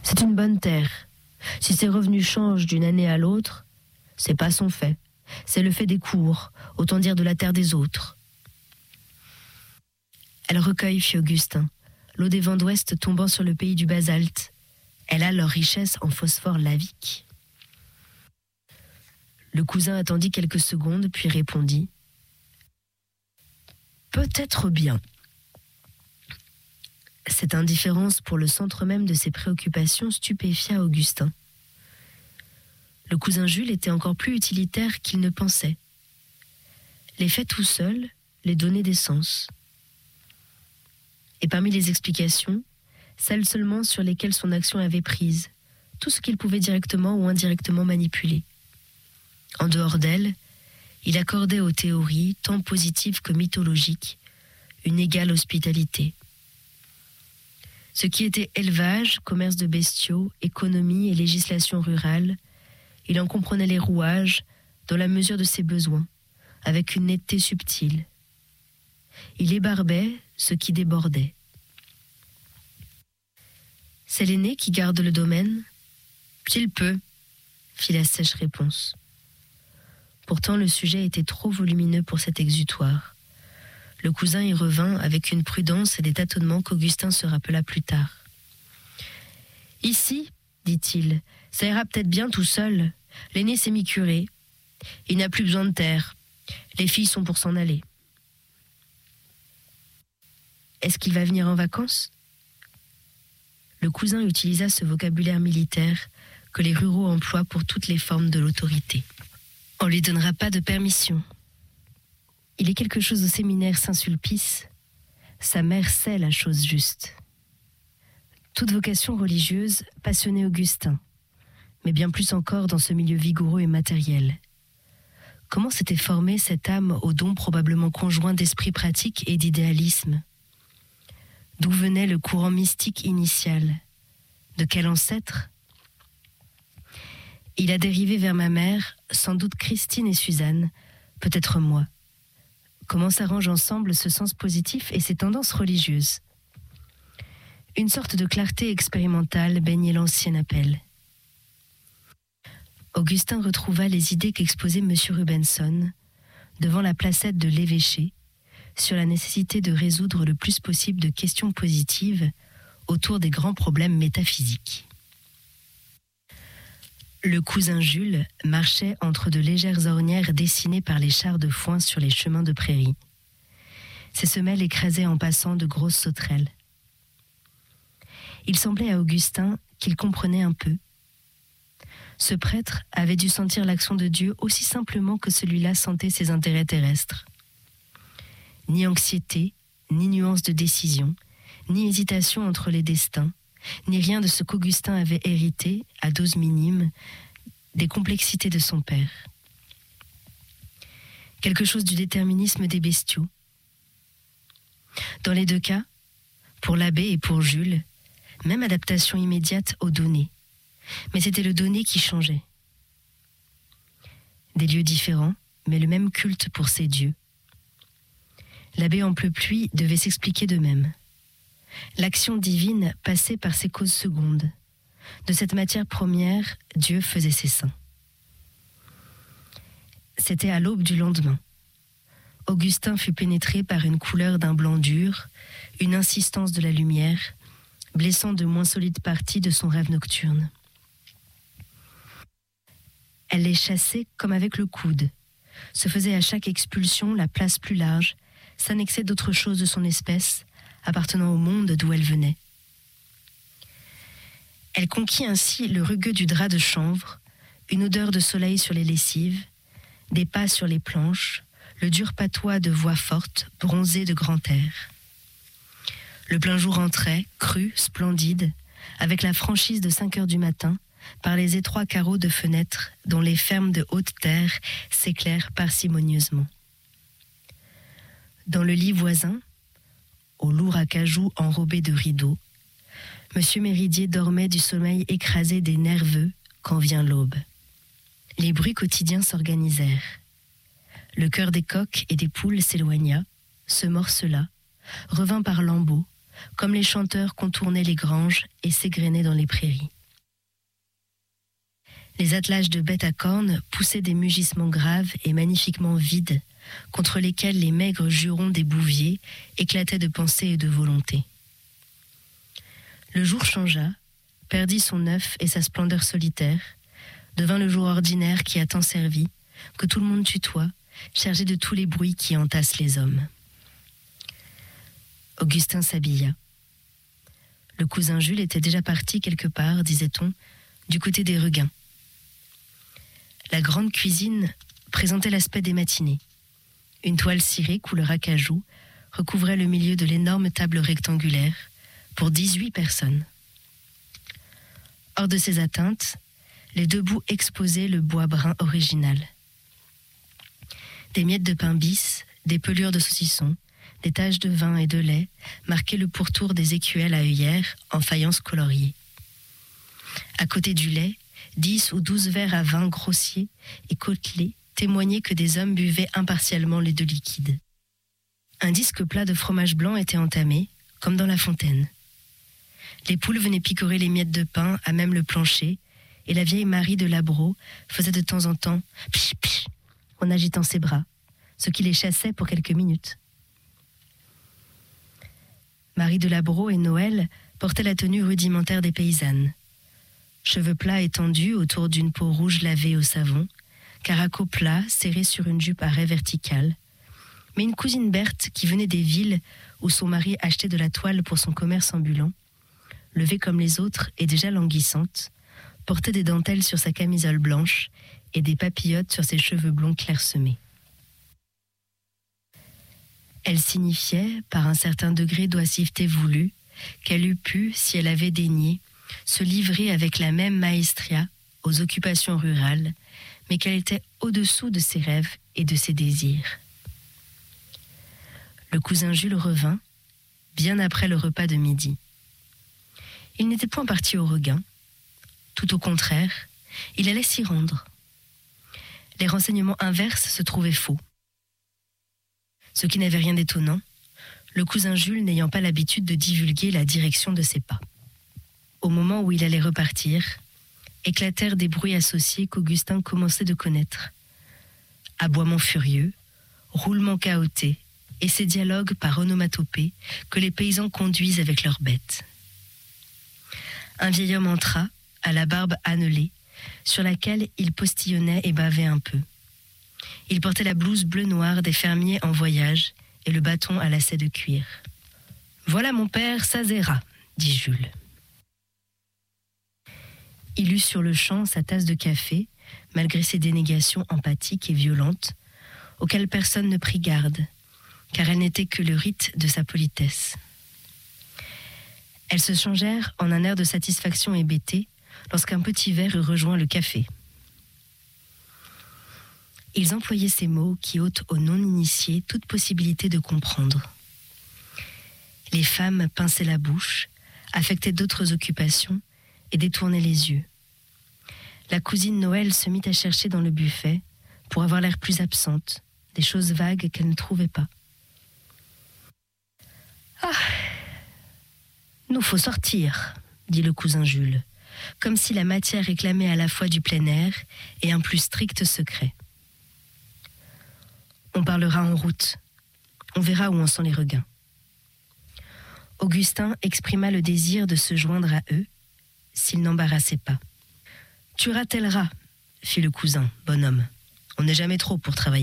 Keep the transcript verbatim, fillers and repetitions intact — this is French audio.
C'est une bonne terre. Si ses revenus changent d'une année à l'autre, c'est pas son fait. C'est le fait des cours, autant dire de la terre des autres. Elle recueille, fit Augustin, l'eau des vents d'ouest tombant sur le pays du basalte. Elle a leur richesse en phosphore lavique. Le cousin attendit quelques secondes, puis répondit « Peut-être bien. » Cette indifférence pour le centre même de ses préoccupations stupéfia Augustin. Le cousin Jules était encore plus utilitaire qu'il ne pensait. Les faits tout seuls, les données des sens. Et parmi les explications, celles seulement sur lesquelles son action avait prise, tout ce qu'il pouvait directement ou indirectement manipuler. En dehors d'elles, il accordait aux théories, tant positives que mythologiques, une égale hospitalité. Ce qui était élevage, commerce de bestiaux, économie et législation rurale, il en comprenait les rouages dans la mesure de ses besoins, avec une netteté subtile. Il ébarbait ce qui débordait. C'est l'aîné qui garde le domaine ? S'il peut, fit la sèche réponse. Pourtant le sujet était trop volumineux pour cet exutoire. Le cousin y revint avec une prudence et des tâtonnements qu'Augustin se rappela plus tard. « Ici, dit-il, ça ira peut-être bien tout seul. L'aîné s'est mis curé. Il n'a plus besoin de terre. Les filles sont pour s'en aller. » Est-ce qu'il va venir en vacances ? Le cousin utilisa ce vocabulaire militaire que les ruraux emploient pour toutes les formes de l'autorité. On lui donnera pas de permission. Il est quelque chose au séminaire Saint-Sulpice. Sa mère sait la chose juste. Toute vocation religieuse passionnait Augustin, mais bien plus encore dans ce milieu vigoureux et matériel. Comment s'était formée cette âme au don probablement conjoint d'esprit pratique et d'idéalisme ? D'où venait le courant mystique initial ? De quel ancêtre ? Il a dérivé vers ma mère, sans doute Christine et Suzanne, peut-être moi. Comment s'arrangent ensemble ce sens positif et ces tendances religieuses ? Une sorte de clarté expérimentale baignait l'ancien appel. Augustin retrouva les idées qu'exposait M. Rubenson devant la placette de l'évêché sur la nécessité de résoudre le plus possible de questions positives autour des grands problèmes métaphysiques. Le cousin Jules marchait entre de légères ornières dessinées par les chars de foin sur les chemins de prairie. Ses semelles écrasaient en passant de grosses sauterelles. Il semblait à Augustin qu'il comprenait un peu. Ce prêtre avait dû sentir l'action de Dieu aussi simplement que celui-là sentait ses intérêts terrestres. Ni anxiété, ni nuance de décision, ni hésitation entre les destins, ni rien de ce qu'Augustin avait hérité, à dose minime, des complexités de son père. Quelque chose du déterminisme des bestiaux. Dans les deux cas, pour l'abbé et pour Jules, même adaptation immédiate aux données. Mais c'était le donné qui changeait. Des lieux différents, mais le même culte pour ces dieux. L'abbé en pleu-pluie devait s'expliquer de même. L'action divine passait par ses causes secondes. De cette matière première, Dieu faisait ses saints. C'était à l'aube du lendemain. Augustin fut pénétré par une couleur d'un blanc dur, une insistance de la lumière, blessant de moins solides parties de son rêve nocturne. Elle les chassait comme avec le coude, se faisait à chaque expulsion la place plus large, s'annexait d'autres choses de son espèce, appartenant au monde d'où elle venait. Elle conquit ainsi le rugueux du drap de chanvre, une odeur de soleil sur les lessives, des pas sur les planches, le dur patois de voix forte, bronzée de grand air. Le plein jour entrait, cru, splendide, avec la franchise de cinq heures du matin, par les étroits carreaux de fenêtres dont les fermes de haute terre s'éclairent parcimonieusement. Dans le lit voisin, au lourd acajou enrobé de rideaux, Monsieur Méridier dormait du sommeil écrasé des nerveux quand vient l'aube. Les bruits quotidiens s'organisèrent. Le chœur des coqs et des poules s'éloigna, se morcela, revint par lambeaux, comme les chanteurs contournaient les granges et s'égrenaient dans les prairies. Les attelages de bêtes à cornes poussaient des mugissements graves et magnifiquement vides, contre lesquels les maigres jurons des bouviers éclataient de pensée et de volonté. Le jour changea, perdit son œuf et sa splendeur solitaire, devint le jour ordinaire qui a tant servi, que tout le monde tutoie, chargé de tous les bruits qui entassent les hommes. Augustin s'habilla. Le cousin Jules était déjà parti quelque part, disait-on, du côté des regains. La grande cuisine présentait l'aspect des matinées. Une toile cirée couleur acajou recouvrait le milieu de l'énorme table rectangulaire pour dix-huit personnes. Hors de ses atteintes, les deux bouts exposaient le bois brun original. Des miettes de pain bis, des pelures de saucisson, des taches de vin et de lait marquaient le pourtour des écuelles à œillères en faïence coloriée. À côté du lait, dix ou douze verres à vin grossiers et côtelés témoignaient que des hommes buvaient impartialement les deux liquides. Un disque plat de fromage blanc était entamé, comme dans la fontaine. Les poules venaient picorer les miettes de pain à même le plancher, et la vieille Marie de Labro faisait de temps en temps « psh psh » en agitant ses bras, ce qui les chassait pour quelques minutes. Marie de Labro et Noël portaient la tenue rudimentaire des paysannes. Cheveux plats étendus autour d'une peau rouge lavée au savon, caraco plat serré sur une jupe à raie verticale, mais une cousine Berthe qui venait des villes où son mari achetait de la toile pour son commerce ambulant, levée comme les autres et déjà languissante, portait des dentelles sur sa camisole blanche et des papillotes sur ses cheveux blonds clairsemés. Elle signifiait, par un certain degré d'oisiveté voulue, qu'elle eût pu, si elle avait daigné, se livrer avec la même maestria aux occupations rurales, mais qu'elle était au-dessous de ses rêves et de ses désirs. Le cousin Jules revint, bien après le repas de midi. Il n'était point parti au regain. Tout au contraire, il allait s'y rendre. Les renseignements inverses se trouvaient faux. Ce qui n'avait rien d'étonnant, le cousin Jules n'ayant pas l'habitude de divulguer la direction de ses pas. Au moment où il allait repartir, éclatèrent des bruits associés qu'Augustin commençait de connaître. Aboiements furieux, roulements cahotés, et ces dialogues par onomatopée que les paysans conduisent avec leurs bêtes. Un vieil homme entra, à la barbe annelée, sur laquelle il postillonnait et bavait un peu. Il portait la blouse bleu-noir des fermiers en voyage et le bâton à lacets de cuir. « Voilà mon père Sazera, » dit Jules. Il eut sur le champ sa tasse de café, malgré ses dénégations empathiques et violentes, auxquelles personne ne prit garde, car elles n'étaient que le rite de sa politesse. Elles se changèrent en un air de satisfaction hébété lorsqu'un petit verre eut rejoint le café. Ils employaient ces mots qui ôtent aux non-initiés toute possibilité de comprendre. Les femmes pinçaient la bouche, affectaient d'autres occupations et détournaient les yeux. La cousine Noël se mit à chercher dans le buffet pour avoir l'air plus absente, des choses vagues qu'elle ne trouvait pas. « Ah, nous faut sortir », dit le cousin Jules, comme si la matière réclamait à la fois du plein air et un plus strict secret. On parlera en route. On verra où en sont les regains. Augustin exprima le désir de se joindre à eux, s'ils n'embarrassaient pas. « Tu ratelleras, fit le cousin, bonhomme. On n'est jamais trop pour travailler. »